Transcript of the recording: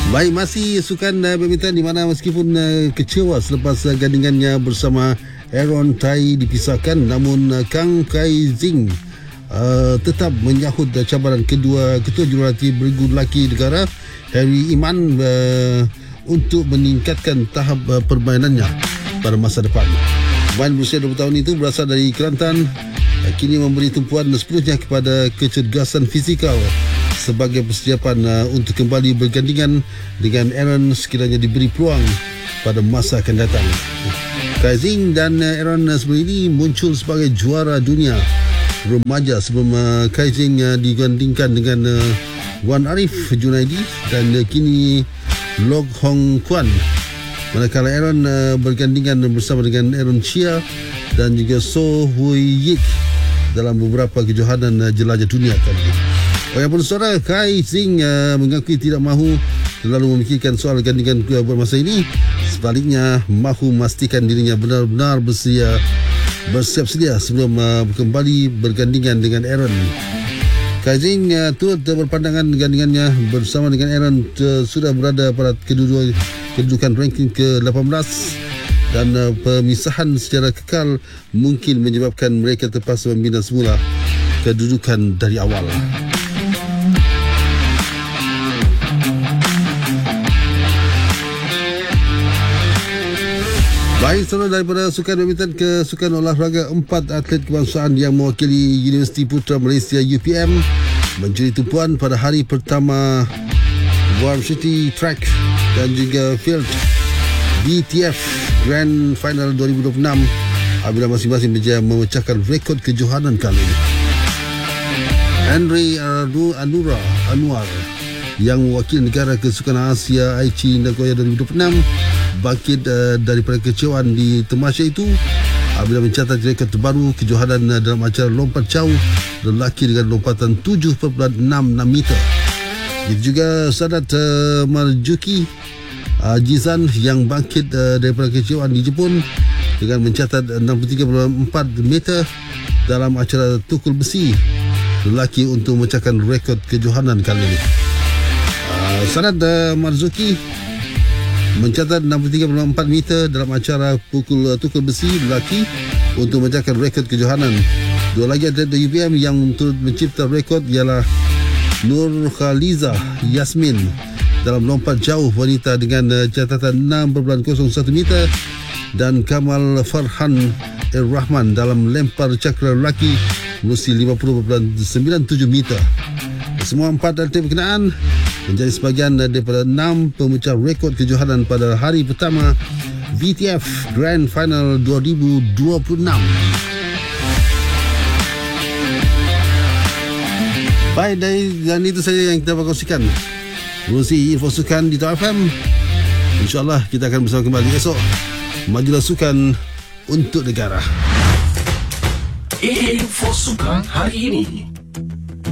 Baik, masih sukan badminton di mana meskipun kecewa selepas gandingannya bersama Aaron Tai dipisahkan, namun Kang Kai Zing tetap menyahut cabaran kedua Ketua Jurulatih Bergu Lelaki Negara Harry Iman untuk meningkatkan tahap permainannya pada masa depan. Pemain berusia 20 tahun itu berasal dari Kelantan, kini memberi tumpuan sepenuhnya kepada kecergasan fizikal sebagai persiapan untuk kembali bergandingan dengan Aaron sekiranya diberi peluang pada masa akan datang. Kai Zing dan Aaron sebelum ini muncul sebagai juara dunia remaja sebelum Kai Zing digandingkan dengan Wan Arif Junaidi dan kini Lok Hong Kwan, manakala Aaron bergandingan bersama dengan Aaron Chia dan juga So Hui Yik dalam beberapa kejohanan jelajah dunia kali ini. Walaupun saudara, Kai Zing mengakui tidak mahu terlalu memikirkan soal gandingan buat masa ini. Sebaliknya, mahu memastikan dirinya benar-benar bersiap sedia sebelum kembali bergandingan dengan Aaron. Kai Zing turut berpandangan gandingannya bersama dengan Aaron sudah berada pada kedudukan ranking ke-18 dan pemisahan secara kekal mungkin menyebabkan mereka terpaksa membina semula kedudukan dari awal. Baik, saudara, daripada sukan badminton ke sukan olahraga, 4 atlet kebangsaan yang mewakili Universiti Putra Malaysia UPM mencuri tumpuan pada hari pertama Varsity Track dan juga Field BTF Grand Final 2026 apabila masing-masing berjaya memecahkan rekod kejohanan kali ini. Andre Anwar yang mewakili negara ke Sukan Asia Aichi Nagoya 2026 bangkit daripada kecewaan di temasya itu apabila mencatat rekod terbaru kejohanan dalam acara lompat jauh lelaki dengan lompatan 7.66 meter. Itu juga Sadat Marzuki Jizan yang bangkit daripada kecewaan di Jepun dengan mencatat 63.4 meter dalam acara tukul besi lelaki untuk memecahkan rekod kejohanan kali ini. Sadat Marzuki mencatat 63.4 meter dalam acara tukul besi lelaki untuk memecahkan rekod kejohanan. Dua lagi atlet UPM yang turut mencipta rekod ialah Nur Khaliza Yasmin dalam lompat jauh wanita dengan catatan 6.01 meter dan Kamal Farhan Rahman dalam lempar cakra lelaki berusia 50.97 meter. Semua 4 atlet berkenaan menjadi sebahagian daripada 6 pemecah rekod kejohanan pada hari pertama VTF Grand Final 2026. Baik, dan itu saja yang kita kongsikan mengurusi info sukan di Top FM. InsyaAllah kita akan bersama kembali esok. Majulah sukan untuk negara. Info sukan hari ini.